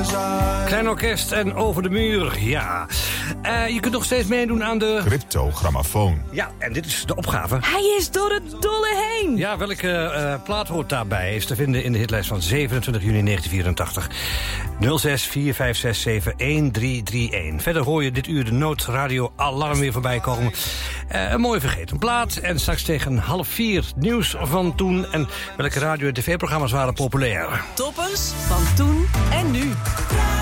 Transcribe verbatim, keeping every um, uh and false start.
Klein orkest en over de muur, ja. Uh, je kunt nog steeds meedoen aan de... Cryptogrammofoon. Ja, en dit is de opgave. Hij is door het dolle heen. Ja, welke uh, plaat hoort daarbij? Is te vinden in de hitlijst van zevenentwintig juni negentien vierentachtig. nul zes vier vijf zes zeven een drie drie een. Verder hoor je dit uur de noodradio alarm weer voorbij komen. Uh, een mooie vergeten plaat. En straks tegen half vier nieuws van toen. En welke radio- en tv-programma's waren populair. Toppers van toen en nu.